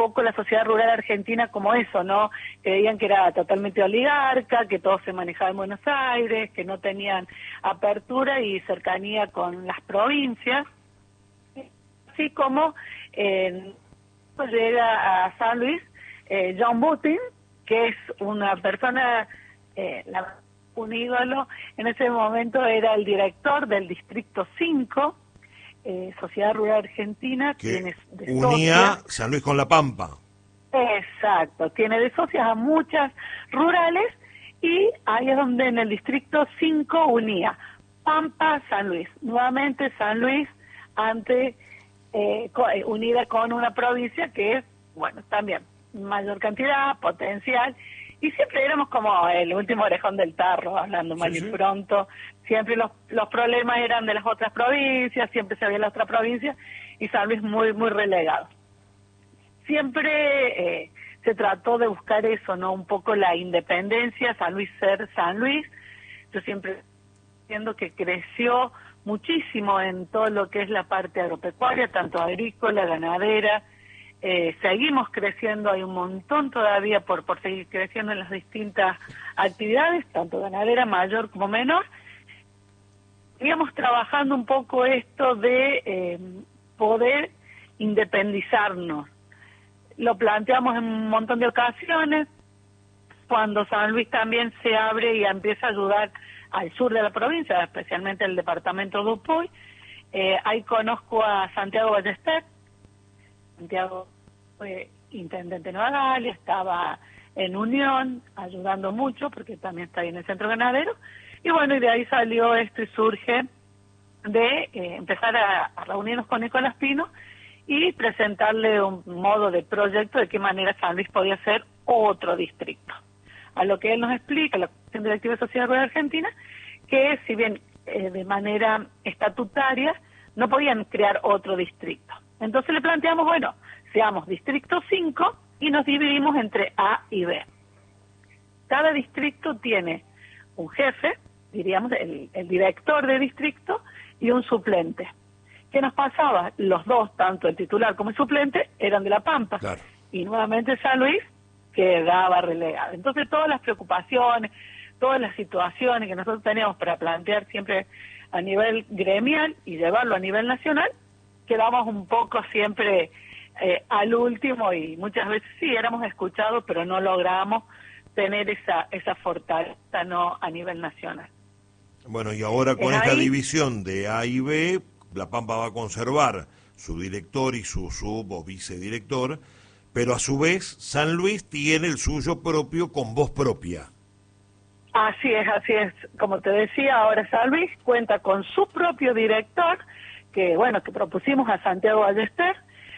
poco la sociedad rural argentina como eso, ¿no? Creían que era totalmente oligarca, que todo se manejaba en Buenos Aires, que no tenían apertura y cercanía con las provincias. Así como llega a San Luis John Button, que es una persona, un ídolo. En ese momento era el director del Distrito 5, Sociedad Rural Argentina, que unía San Luis con La Pampa. Exacto, tiene de socias a muchas rurales, y ahí es donde en el Distrito 5 unía Pampa, San Luis. Nuevamente San Luis unida con una provincia que es, bueno, también mayor cantidad, potencial, y siempre éramos como el último orejón del tarro, hablando mal y pronto. Siempre los problemas eran de las otras provincias, siempre se había la otra provincia, y San Luis muy relegado. Siempre se trató de buscar eso, ¿no? Un poco la independencia, San Luis ser San Luis. Yo siempre entiendo que creció muchísimo en todo lo que es la parte agropecuaria, tanto agrícola, ganadera. Seguimos creciendo, hay un montón todavía por seguir creciendo en las distintas actividades, tanto ganadera mayor como menor. Seguíamos trabajando un poco esto de poder independizarnos. Lo planteamos en un montón de ocasiones, cuando San Luis también se abre y empieza a ayudar al sur de la provincia, especialmente el departamento de Jujuy. Ahí conozco a Santiago Ballester. Santiago fue intendente de Nueva Galia, estaba en Unión, ayudando mucho, porque también está ahí en el centro ganadero. Y bueno, y de ahí salió esto y surge de empezar a reunirnos con Nicolás Pino y presentarle un modo de proyecto de qué manera San Luis podía ser otro distrito. A lo que él nos explica, la Comisión Directiva de Sociedad Rural Argentina, que si bien de manera estatutaria no podían crear otro distrito. Entonces le planteamos, bueno, seamos Distrito 5 y nos dividimos entre A y B. Cada distrito tiene un jefe, diríamos el director de distrito, y un suplente. ¿Qué nos pasaba? Los dos, tanto el titular como el suplente, eran de La Pampa. Claro. Y nuevamente San Luis quedaba relegado. Entonces todas las preocupaciones, todas las situaciones que nosotros teníamos para plantear siempre a nivel gremial y llevarlo a nivel nacional, quedamos un poco siempre al último, y muchas veces sí éramos escuchados, pero no logramos tener esa fortaleza, no a nivel nacional. Bueno, y ahora con esta división de A y B, La Pampa va a conservar su director y su sub o vicedirector, pero a su vez San Luis tiene el suyo propio con voz propia. Así es. Como te decía, ahora San Luis cuenta con su propio director, que bueno, que propusimos a Santiago Ballester,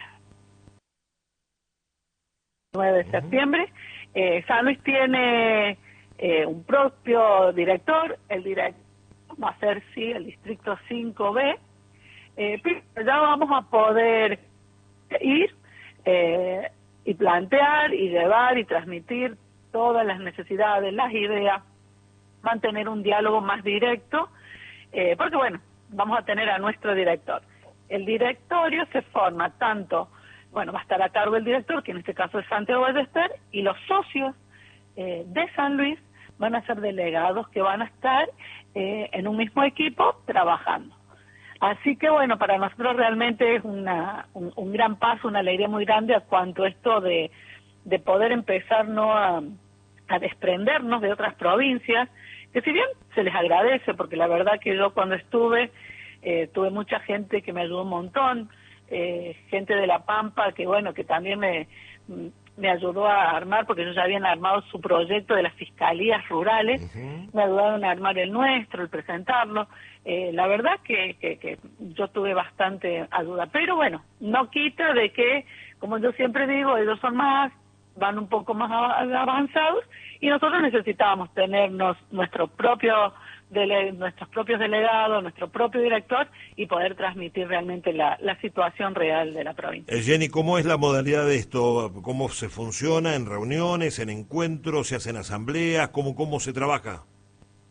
9 de septiembre. San Luis tiene un propio director, el director va a ser, sí, el Distrito 5B, pero ya vamos a poder ir y plantear y llevar y transmitir todas las necesidades, las ideas, mantener un diálogo más directo, porque bueno, vamos a tener a nuestro director. El directorio se forma tanto, bueno, va a estar a cargo el director, que en este caso es Santiago Ballester, y los socios de San Luis van a ser delegados que van a estar en un mismo equipo trabajando. Así que bueno, para nosotros realmente es un gran paso, una alegría muy grande a cuanto esto de poder empezar, ¿no?, a desprendernos de otras provincias, que si bien se les agradece, porque la verdad que yo cuando estuve, tuve mucha gente que me ayudó un montón, gente de La Pampa que bueno, que también me ayudó a armar, porque ellos ya habían armado su proyecto de las fiscalías rurales, me ayudaron a armar el nuestro, el presentarlo. La verdad que yo tuve bastante ayuda, pero bueno, no quita de que, como yo siempre digo, ellos van un poco más avanzados, y nosotros necesitábamos tener nuestros propios delegados, nuestro propio director, y poder transmitir realmente la situación real de la provincia. Jenny, ¿cómo es la modalidad de esto? ¿Cómo se funciona? ¿En reuniones, en encuentros, se hacen asambleas? ¿Cómo se trabaja?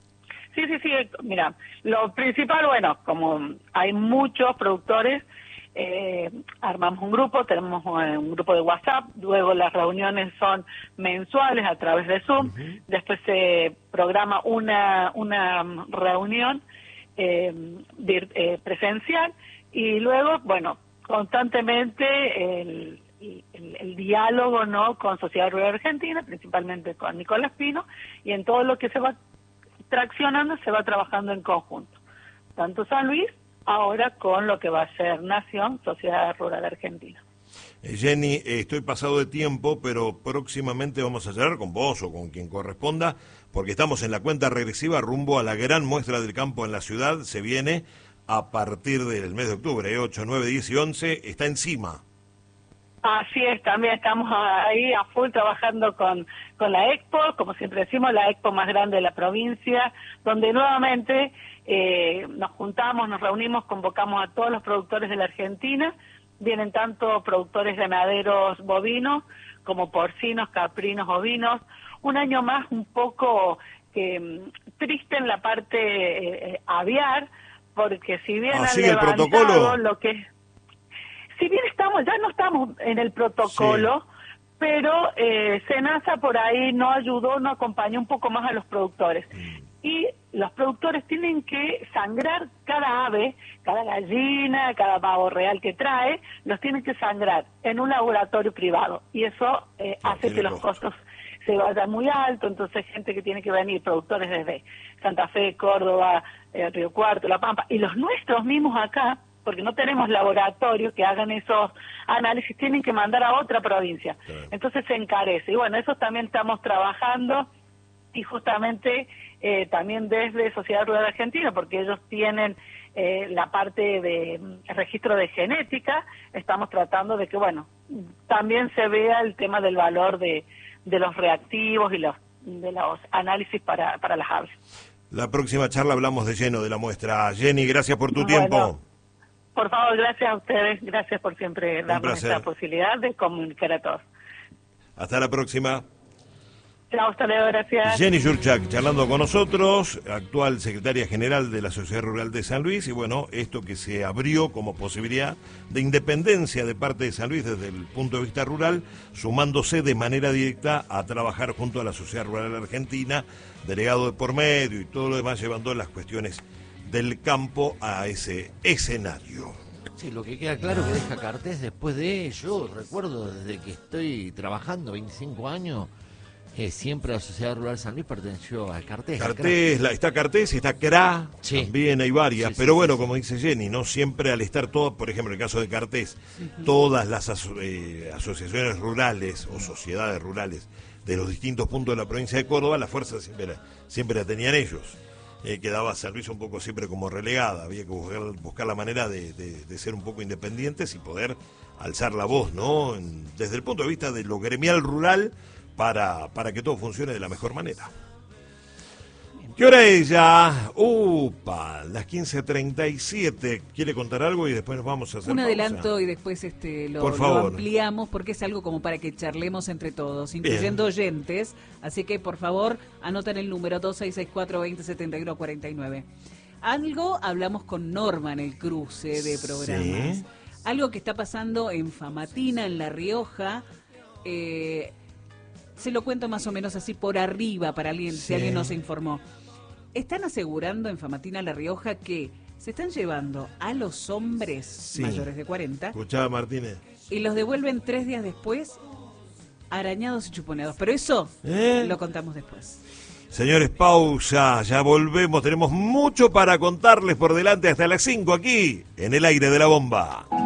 Sí, mira, lo principal, bueno, como hay muchos productores, armamos un grupo, tenemos un grupo de WhatsApp, luego las reuniones son mensuales a través de Zoom, después se programa una reunión presencial y luego, bueno, constantemente el diálogo, ¿no?, con Sociedad Rural Argentina, principalmente con Nicolás Pino, y en todo lo que se va traccionando se va trabajando en conjunto, tanto San Luis, ahora con lo que va a ser Nación, Sociedad Rural Argentina. Jenny, estoy pasado de tiempo, pero próximamente vamos a hablar con vos o con quien corresponda, porque estamos en la cuenta regresiva rumbo a la gran muestra del campo en la ciudad. Se viene a partir del mes de octubre, 8, 9, 10 y 11, está encima. Así es, también estamos ahí a full trabajando con la Expo, como siempre decimos, la Expo más grande de la provincia, donde nuevamente nos juntamos, nos reunimos, convocamos a todos los productores de la Argentina, vienen tanto productores ganaderos bovinos como porcinos, caprinos, ovinos, un año más un poco triste en la parte aviar, porque si bien han levantado el protocolo, lo que si bien ya no estamos en el protocolo, sí, pero SENASA por ahí no ayudó, no acompañó un poco más a los productores. Y los productores tienen que sangrar cada ave, cada gallina, cada pavo real que trae, los tienen que sangrar en un laboratorio privado. Y eso hace que los costos se vayan muy alto, entonces gente que tiene que venir, productores desde Santa Fe, Córdoba, Río Cuarto, La Pampa, y los nuestros mismos acá, porque no tenemos laboratorios que hagan esos análisis, tienen que mandar a otra provincia. Claro. Entonces se encarece. Y bueno, eso también estamos trabajando y justamente también desde Sociedad Rural Argentina, porque ellos tienen la parte de registro de genética, estamos tratando de que, bueno, también se vea el tema del valor de los reactivos y de los análisis para las aves. La próxima charla hablamos de lleno de la muestra. Jenny, gracias por tu tiempo. Por favor, gracias a ustedes, gracias por siempre darnos esta posibilidad de comunicar a todos. Hasta la próxima. Chao, hasta luego, gracias. Jenny Jurchak charlando con nosotros, actual secretaria general de la Sociedad Rural de San Luis, y bueno, esto que se abrió como posibilidad de independencia de parte de San Luis desde el punto de vista rural, sumándose de manera directa a trabajar junto a la Sociedad Rural Argentina, delegado de por medio y todo lo demás, llevando las cuestiones del campo a ese escenario. Sí, lo que queda claro que deja Cartés después de ello. Recuerdo desde que estoy trabajando 25 años, siempre la Sociedad Rural San Luis perteneció a Cartés. Está Cartés y está CRA, sí, también hay varias, sí, pero sí, bueno, sí, como dice Jenny, no siempre al estar todo, por ejemplo, en el caso de Cartés, todas las asociaciones rurales o sociedades rurales de los distintos puntos de la provincia de Córdoba, la fuerza siempre la tenían ellos. Quedaba San Luis un poco siempre como relegada, había que buscar la manera de ser un poco independientes y poder alzar la voz, ¿no? Desde el punto de vista de lo gremial rural para que todo funcione de la mejor manera. ¿Qué hora es ya? Las 15:37. ¿Quiere contar algo y después nos vamos a hacer un pausa? Adelanto y después lo ampliamos porque es algo como para que charlemos entre todos, incluyendo oyentes. Así que, por favor, anoten el número 2664-2071-49. Algo hablamos con Norma en el cruce de programas. ¿Sí? Algo que está pasando en Famatina, en La Rioja. Se lo cuento más o menos así por arriba para alguien, si alguien no se informó. Están asegurando en Famatina, La Rioja, que se están llevando a los hombres mayores de 40. Escuchaba Martínez. Y los devuelven 3 días después, arañados y chuponeados. Pero eso lo contamos después. Señores, pausa, ya volvemos. Tenemos mucho para contarles por delante hasta las 5 aquí, en el aire de la bomba.